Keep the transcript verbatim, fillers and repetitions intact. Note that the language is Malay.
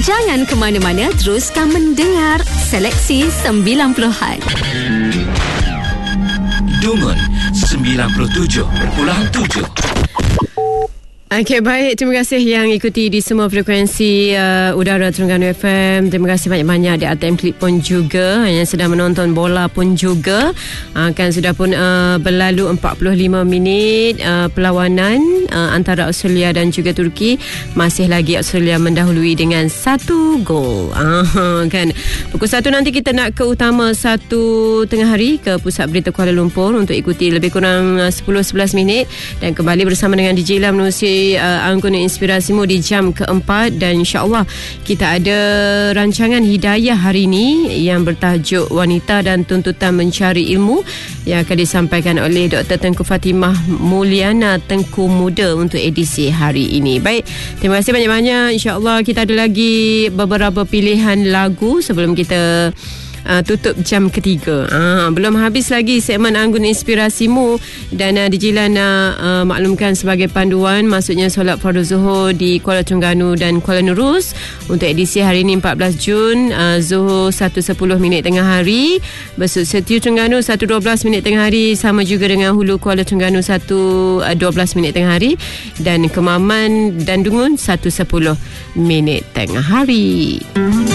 Jangan ke mana-mana, teruskan mendengar Seleksi sembilan puluhan. Dungun sembilan puluh tujuh perpuluhan tujuh. Okey, baik. Terima kasih yang ikuti di semua frekuensi uh, udara Terengganu F M. Terima kasih banyak-banyak di A T M Klik pun juga, yang sedang menonton bola pun juga. Uh, kan sudah pun uh, berlalu empat puluh lima minit uh, perlawanan uh, antara Australia dan juga Turki. Masih lagi Australia mendahului dengan satu gol. Uh, kan. Pukul satu nanti kita nak ke utama satu tengah hari ke Pusat Berita Kuala Lumpur untuk ikuti lebih kurang uh, sepuluh sebelas minit dan kembali bersama dengan D J Lam menerusi Uh, Anggun Inspirasimu di jam keempat, dan insyaAllah kita ada rancangan hidayah hari ini yang bertajuk Wanita dan Tuntutan Mencari Ilmu yang akan disampaikan oleh Doktor Tengku Fatimah Mulyana Tengku Muda untuk edisi hari ini. Baik, terima kasih banyak-banyak. InsyaAllah kita ada lagi beberapa pilihan lagu sebelum kita Uh, tutup jam ketiga. uh, Belum habis lagi segmen Anggun Inspirasimu. Dan uh, D J Lan nak uh, maklumkan sebagai panduan, maksudnya solat fardu zuhur di Kuala Terengganu dan Kuala Nerus untuk edisi hari ini empat belas Jun, uh, Zuhur satu sepuluh minit tengah hari, Besut Setiu Terengganu satu dua belas minit tengah hari, sama juga dengan Hulu Kuala Terengganu satu dua belas minit tengah hari, dan Kemaman dan Dungun satu sepuluh minit tengah hari.